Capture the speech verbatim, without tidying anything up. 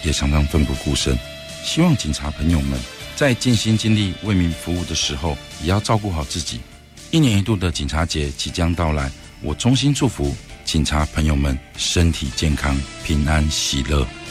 也常常奋不顾身。希望警察朋友们在尽心尽力为民服务的时候，也要照顾好自己。一年一度的警察节即将到来，我衷心祝福警察朋友们身体健康、平安喜乐。